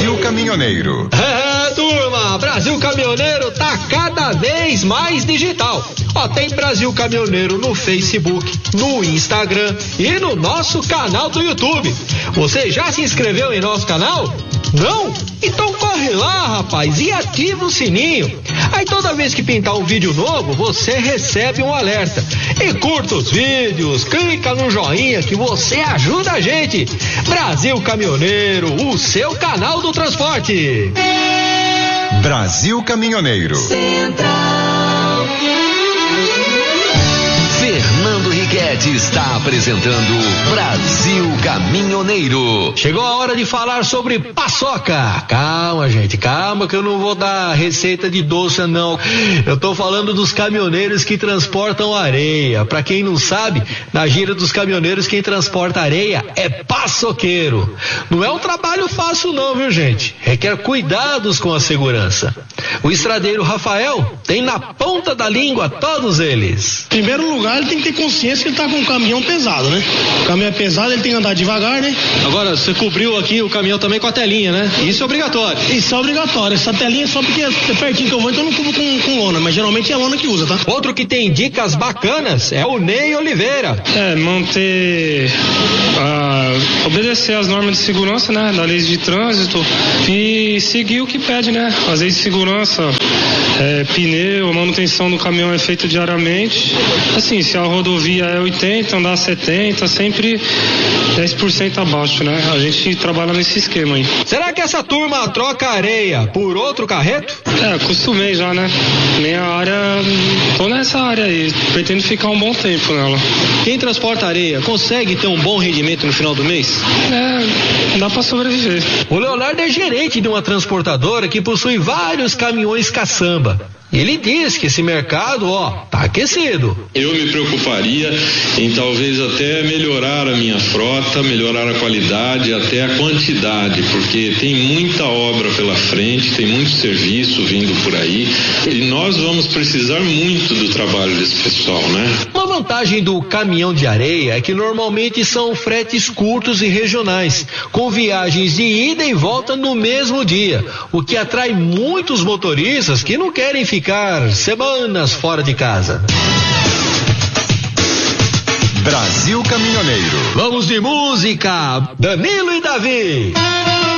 Brasil Caminhoneiro. Turma, Brasil Caminhoneiro tá cada vez mais digital. Ó, tem Brasil Caminhoneiro no Facebook, no Instagram e no nosso canal do YouTube. Você já se inscreveu em nosso canal? Não? Então corre lá, rapaz, e ativa o sininho. Aí toda vez que pintar um vídeo novo, você recebe um alerta. E curta os vídeos, clica no joinha que você ajuda a gente. Brasil Caminhoneiro, o seu canal do transporte. Brasil Caminhoneiro. Central. Fernando Riquetti está apresentando Brasil Caminhoneiro. Chegou a hora de falar sobre paçoca. Calma, gente, calma que eu não vou dar receita de doce, não. Eu tô falando dos caminhoneiros que transportam areia. Pra quem não sabe, na gíria dos caminhoneiros, quem transporta areia é paçoqueiro. Não é um trabalho fácil não, viu, gente? Requer cuidados com a segurança. O estradeiro Rafael tem na ponta da língua todos eles. Em primeiro lugar, ele tem que ter consciência que ele tá com um caminhão pesado, né? O caminhão é pesado, ele tem que andar devagar, né? Agora, você cobriu aqui o caminhão também com a telinha, né? Isso é obrigatório. Isso é obrigatório. Essa telinha é só porque é pertinho que eu vou, então eu não cubro com lona, mas geralmente é lona que usa, tá? Outro que tem dicas bacanas é o Ney Oliveira. Manter, obedecer as normas de segurança, né? Da lei de trânsito e seguir o que pede, né? As leis de segurança, pneu, a manutenção do caminhão é feita diariamente. Assim, se a rodovia é 80, andar 70, sempre 10% abaixo, né? A gente trabalha nesse esquema aí. Será que essa turma troca areia por outro carreto? Acostumei já, né? Minha área, tô nessa área aí, pretendo ficar um bom tempo nela. Quem transporta areia consegue ter um bom rendimento no final do mês? Dá pra sobreviver. O Leonardo é gerente de uma transportadora que possui vários caminhões caçamba. Ele diz que esse mercado, tá aquecido. Eu me preocuparia em talvez até melhorar a minha frota, melhorar a qualidade, até a quantidade, porque tem muita obra pela frente, tem muito serviço vindo por aí e nós vamos precisar muito do trabalho desse pessoal, né? Uma vantagem do caminhão de areia é que normalmente são fretes curtos e regionais, com viagens de ida e volta no mesmo dia, o que atrai muitos motoristas que não querem ficar semanas fora de casa. Brasil Caminhoneiro. Vamos de música, Danilo e Davi.